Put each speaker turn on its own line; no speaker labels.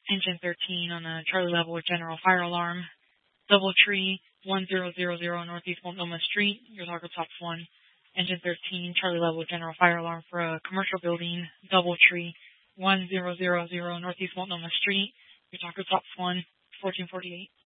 Engine 13 on a Charlie level with general fire alarm. Doubletree 1000 Northeast Multnomah Street. Your target top 1. Engine 13, Charlie level with general fire alarm for a commercial building. Doubletree 1000 Northeast Multnomah Street. Your target top 1. 1448.